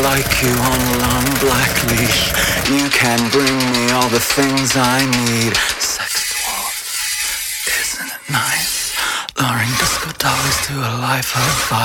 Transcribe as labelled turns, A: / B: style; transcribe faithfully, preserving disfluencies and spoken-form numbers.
A: like you on a long black leash. You can bring me all the things I need. Sex dwarf, isn't it nice? Luring disco dollies to a life of violence.